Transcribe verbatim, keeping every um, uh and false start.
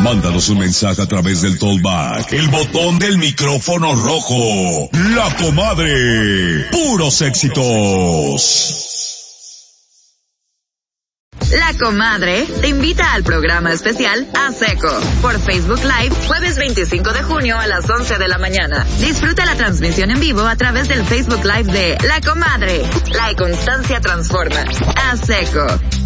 Mándanos un mensaje a través del Tollback, el botón del micrófono rojo. La Comadre. Puros éxitos. La Comadre te invita al programa especial A Seco por Facebook Live, jueves veinticinco de junio a las once de la mañana. Disfruta la transmisión en vivo a través del Facebook Live de La Comadre. La constancia transforma. A Seco.